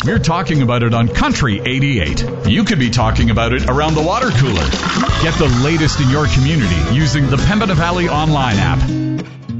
we're talking about it on Country 88. You could be talking about it around the water cooler. Get the latest in your community using the Pembina Valley online app.